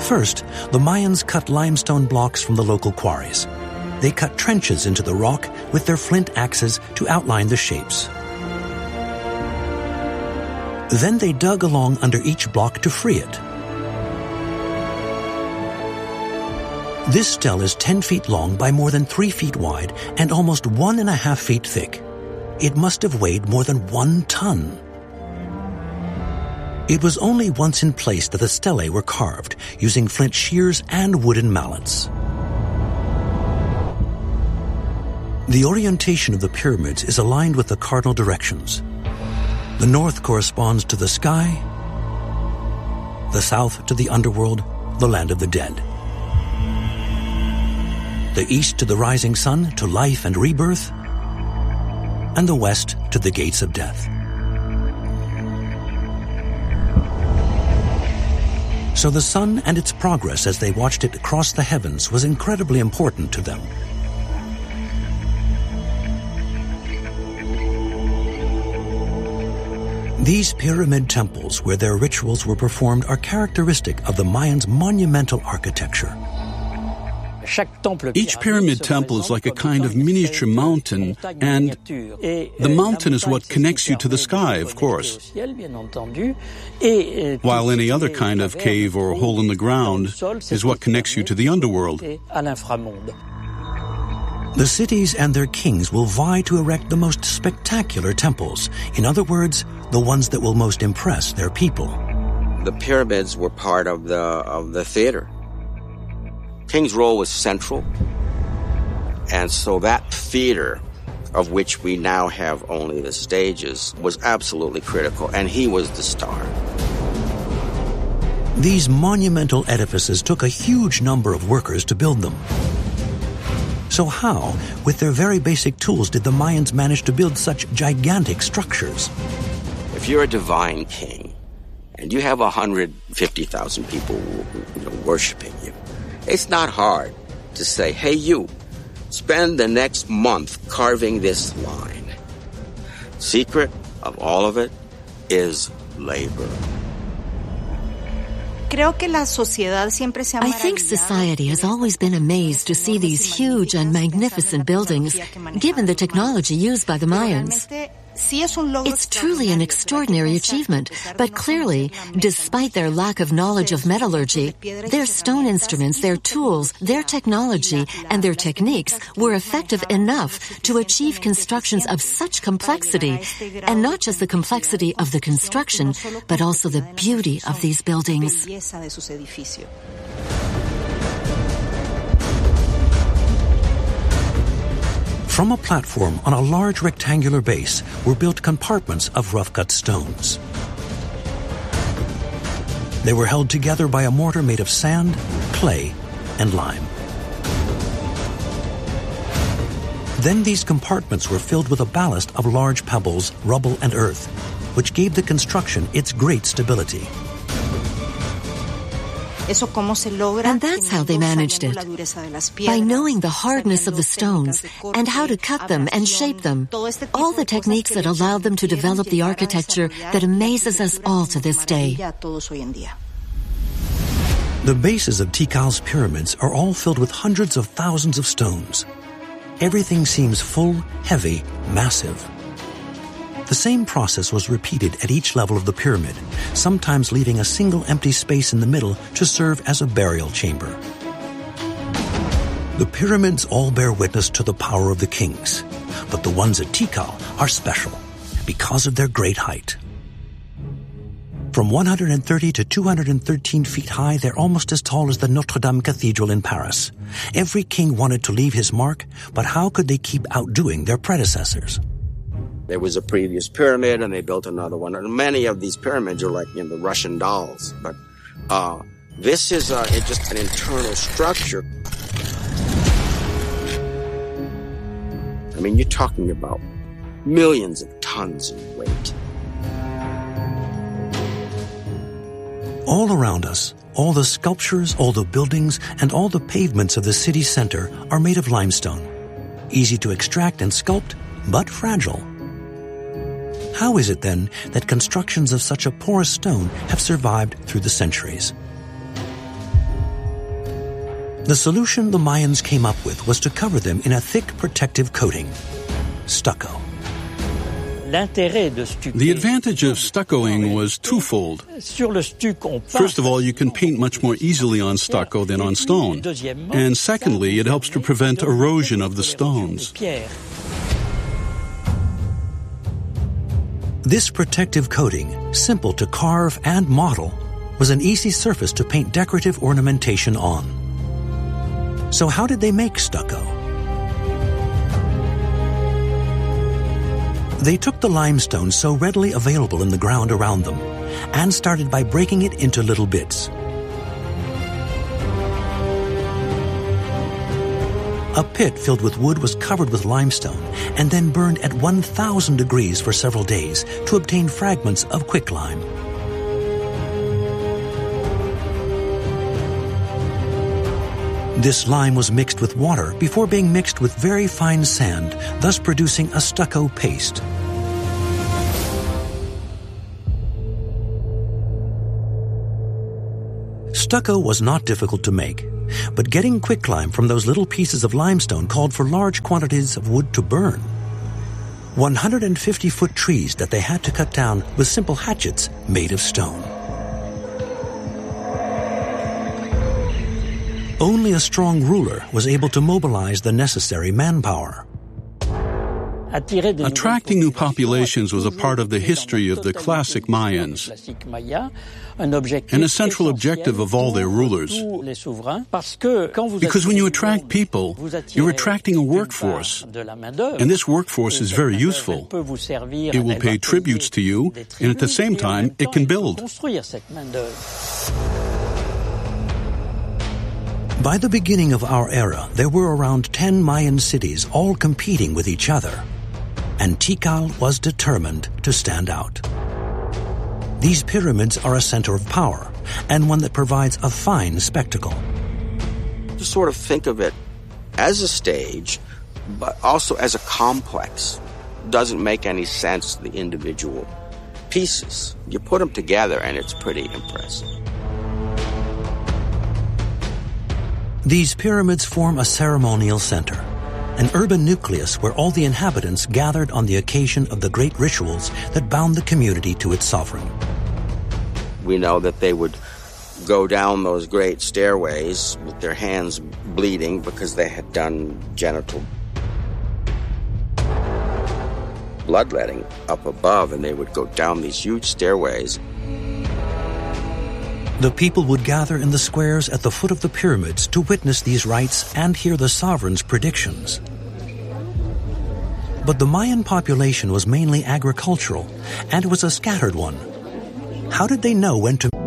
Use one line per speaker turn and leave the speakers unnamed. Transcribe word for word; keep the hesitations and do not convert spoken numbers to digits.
First, the Mayans cut limestone blocks from the local quarries. They cut trenches into the rock with their flint axes to outline the shapes. Then they dug along under each block to free it. This stele is ten feet long by more than three feet wide and almost one and a half feet thick. It must have weighed more than one ton. It was only once in place that the stelae were carved, using flint shears and wooden mallets. The orientation of the pyramids is aligned with the cardinal directions. The north corresponds to the sky, the south to the underworld, the land of the dead. The east to the rising sun, to life and rebirth, and the west to the gates of death. So the sun and its progress as they watched it across the heavens was incredibly important to them. These pyramid temples where their rituals were performed are characteristic of the Mayans' monumental architecture.
Each pyramid temple is like a kind of miniature mountain, and the mountain is what connects you to the sky, of course. While any other kind of cave or hole in the ground is what connects you to the underworld.
The cities and their kings will vie to erect the most spectacular temples. In other words, the ones that will most impress their people.
The pyramids were part of the of the theater. King's role was central, and so that theater, of which we now have only the stages, was absolutely critical, and he was the star.
These monumental edifices took a huge number of workers to build them. So how, with their very basic tools, did the Mayans manage to build such gigantic structures?
If you're a divine king, and you have one hundred fifty thousand people, you know, worshiping you, it's not hard to say, hey, you, spend the next month carving this line. Secret of all of it is labor.
I think society has always been amazed to see these huge and magnificent buildings, given the technology used by the Mayans. It's truly an extraordinary achievement, but clearly, despite their lack of knowledge of metallurgy, their stone instruments, their tools, their technology, and their techniques were effective enough to achieve constructions of such complexity, and not just the complexity of the construction, but also the beauty of these buildings.
From a platform on a large rectangular base were built compartments of rough-cut stones. They were held together by a mortar made of sand, clay, and lime. Then these compartments were filled with a ballast of large pebbles, rubble, and earth, which gave the construction its great stability.
And that's how they managed it, by knowing the hardness of the stones and how to cut them and shape them, all the techniques that allowed them to develop the architecture that amazes us all to this day.
The bases of Tikal's pyramids are all filled with hundreds of thousands of stones. Everything seems full, heavy, massive. The same process was repeated at each level of the pyramid, sometimes leaving a single empty space in the middle to serve as a burial chamber. The pyramids all bear witness to the power of the kings, but the ones at Tikal are special because of their great height. From one hundred thirty to two hundred thirteen feet high, they're almost as tall as the Notre Dame Cathedral in Paris. Every king wanted to leave his mark, but how could they keep outdoing their predecessors?
There was a previous pyramid, and they built another one. And many of these pyramids are like, you know, the Russian dolls. But uh, this is uh, it's just an internal structure. I mean, you're talking about millions of tons in weight.
All around us, all the sculptures, all the buildings, and all the pavements of the city center are made of limestone. Easy to extract and sculpt, but fragile. How is it, then, that constructions of such a porous stone have survived through the centuries? The solution the Mayans came up with was to cover them in a thick protective coating, stucco.
The advantage of stuccoing was twofold. First of all, you can paint much more easily on stucco than on stone. And secondly, it helps to prevent erosion of the stones.
This protective coating, simple to carve and model, was an easy surface to paint decorative ornamentation on. So how did they make stucco? They took the limestone so readily available in the ground around them and started by breaking it into little bits. A pit filled with wood was covered with limestone and then burned at one thousand degrees for several days to obtain fragments of quicklime. This lime was mixed with water before being mixed with very fine sand, thus producing a stucco paste. Stucco was not difficult to make, but getting quicklime from those little pieces of limestone called for large quantities of wood to burn. one hundred fifty foot trees that they had to cut down with simple hatchets made of stone. Only a strong ruler was able to mobilize the necessary manpower.
Attracting new populations was a part of the history of the classic Mayans, an essential objective of all their rulers. Because when you attract people, you're attracting a workforce, and this workforce is very useful. It will pay tributes to you, and at the same time, it can build.
By the beginning of our era, there were around ten Mayan cities all competing with each other, and Tikal was determined to stand out. These pyramids are a center of power, and one that provides a fine spectacle.
To sort of think of it as a stage, but also as a complex. Doesn't make any sense, the individual pieces. You put them together and it's pretty impressive.
These pyramids form a ceremonial center, an urban nucleus where all the inhabitants gathered on the occasion of the great rituals that bound the community to its sovereign.
We know that they would go down those great stairways with their hands bleeding because they had done genital bloodletting up above, and they would go down these huge stairways.
The people would gather in the squares at the foot of the pyramids to witness these rites and hear the sovereign's predictions. But the Mayan population was mainly agricultural, and it was a scattered one. How did they know when to